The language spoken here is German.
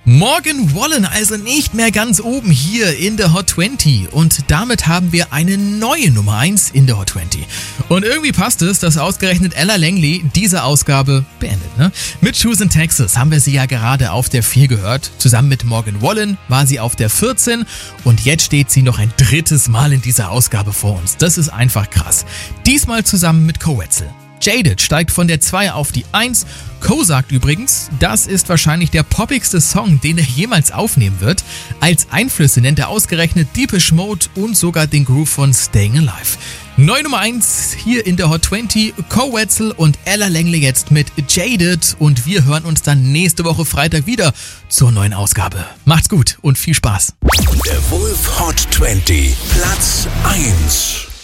Morgan Wallen also nicht mehr ganz oben hier in der Hot 20 und damit haben wir eine neue Nummer 1 in der Hot 20. Und irgendwie passt es, dass ausgerechnet Ella Langley diese Ausgabe beendet. Ne? Mit Shoes in Texas haben wir sie ja gerade auf der 4 gehört. Zusammen mit Morgan Wallen war sie auf der 14 und jetzt steht sie noch ein drittes Mal in dieser Ausgabe vor uns. Das ist einfach krass. Diesmal zusammen mit Koe Wetzel. Jaded steigt von der 2 auf die 1. Koe sagt übrigens, das ist wahrscheinlich der poppigste Song, den er jemals aufnehmen wird. Als Einflüsse nennt er ausgerechnet Depeche Mode und sogar den Groove von Staying Alive. Neue Nummer 1 hier in der Hot 20, Koe Wetzel und Ella Langley jetzt mit Jaded und wir hören uns dann nächste Woche Freitag wieder zur neuen Ausgabe. Macht's gut und viel Spaß. Der Wolf Hot 20, Platz 1.